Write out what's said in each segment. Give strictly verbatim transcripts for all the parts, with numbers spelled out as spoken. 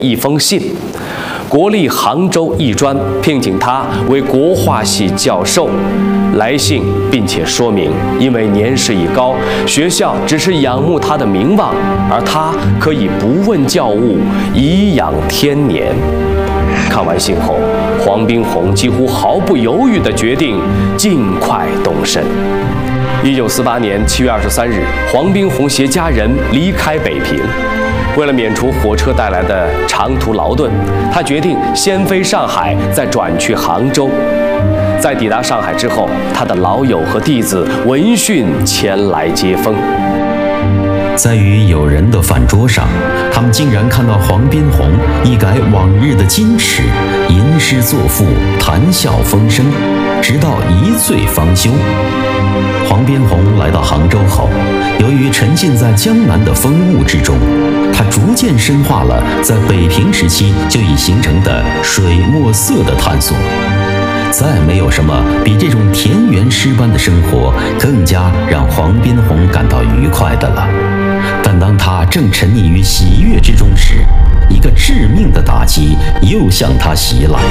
一封信。国立杭州艺专聘请他为国画系教授，来信并且说明，因为年事已高，学校只是仰慕他的名望，而他可以不问教务，颐养天年。看完信后，黄宾虹几乎毫不犹豫地决定尽快动身。一九四八年七月二十三日，黄宾虹携家人离开北平。为了免除火车带来的长途劳顿，他决定先飞上海，再转去杭州。在抵达上海之后，他的老友和弟子闻讯前来接风。 在与友人的饭桌上，他们竟然看到黄宾虹一改往日的矜持，吟诗作赋，谈笑风生，直到一醉方休。黄宾虹来到杭州后，由于沉浸在江南的风物之中，他逐渐深化了在北平时期就已形成的水墨色的探索。再没有什么比这种田园诗般的生活更加让黄宾虹感到愉快的了。但当他正沉溺于喜悦之中时，一个致命的打击又向他袭来。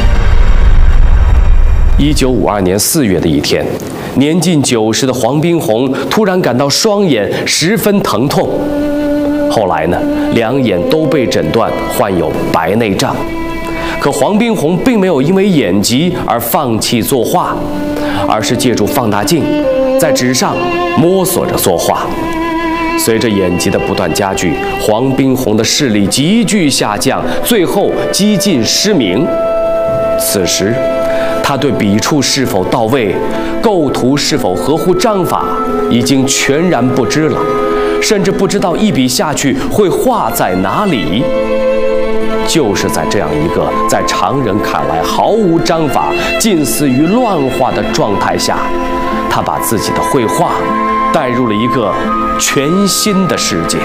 一九五二年四月的一天，年近九十的黄宾虹突然感到双眼十分疼痛。后来呢，两眼都被诊断患有白内障。可黄宾虹并没有因为眼疾而放弃作画，而是借助放大镜，在纸上摸索着作画。随着眼疾的不断加剧，黄宾虹的视力急剧下降，最后几近失明。此时，他对笔触是否到位、构图是否合乎章法，已经全然不知了，甚至不知道一笔下去会画在哪里。就是在这样一个在常人看来毫无章法、近似于乱画的状态下，他把自己的绘画带入了一个全新的世界。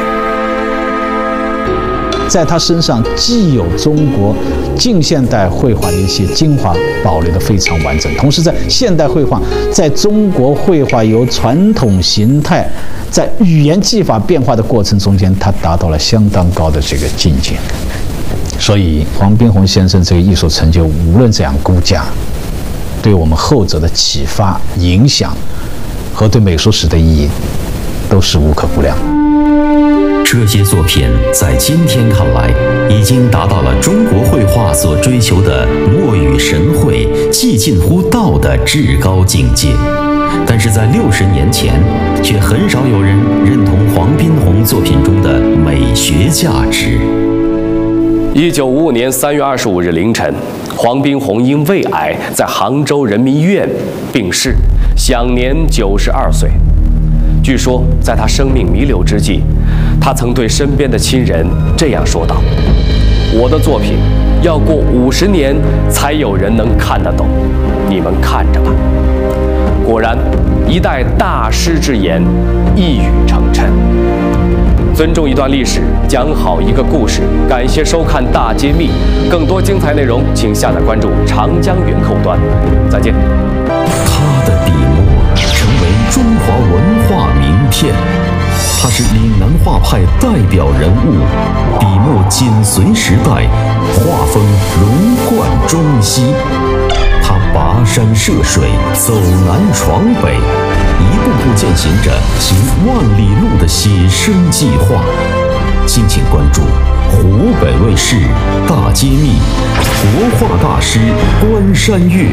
在他身上既有中国近现代绘画的一些精华保留得非常完整，同时在现代绘画在中国绘画由传统形态在语言技法变化的过程中间，他达到了相当高的这个境界。所以黄宾虹先生这个艺术成就，无论怎样估价，对我们后者的启发、影响和对美术史的意义，都是无可估量。 这些作品在今天看来，已经达到了中国绘画所追求的墨与神会、既近乎道的至高境界。但是在六十年前，却很少有人认同黄宾虹作品中的美学价值。 一九五五年三月二十五日凌晨，黄宾虹因胃癌在杭州人民医院病逝，享年九十二岁。据说，在他生命弥留之际，他曾对身边的亲人这样说道：“我的作品要过五十年才有人能看得懂，你们看着吧。”果然，一代大师之言一语成谶。尊重一段历史，讲好一个故事。感谢收看《大揭秘》，更多精彩内容，请下载关注长江云客户端。再见。 他的笔墨成为中华文化名片，他是岭南画派代表人物，笔墨紧随时代，画风融贯中西。他跋山涉水，走南闯北，一步步践行着行万里路的写生计划。敬请关注湖北卫视《大揭秘》，国画大师关山月。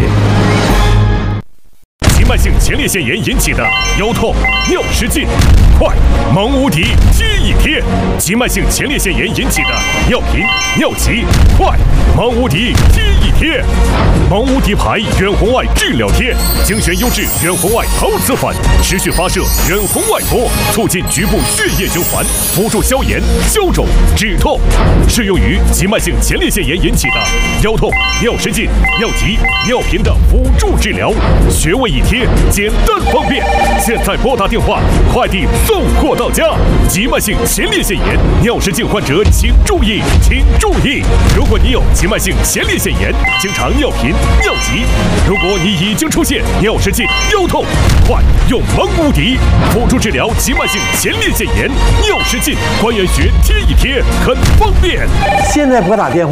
急慢性前列腺炎引起的腰痛、尿失禁，快蒙无敌肌一贴；急慢性前列腺炎引起的尿频、尿急，快蒙无敌肌一贴。蒙无敌牌远红外治疗贴，精选优质远红外陶瓷粉，持续发射远红外波，促进局部血液循环，辅助消炎、消肿、止痛，适用于急慢性前列腺炎引起的腰痛、尿失禁、尿急、尿频的辅助治疗，穴位一贴，简单方便。现在拨打电话，快递送货到家。急慢性前列腺炎、尿失禁患者请注意，请注意！如果你有急慢性前列腺炎，经常尿频、尿急。如果你已经出现尿失禁、腰痛，快用蒙无敌，辅助治疗急慢性前列腺炎、尿失禁，关元穴贴一贴，很方便。 现在拨打电话。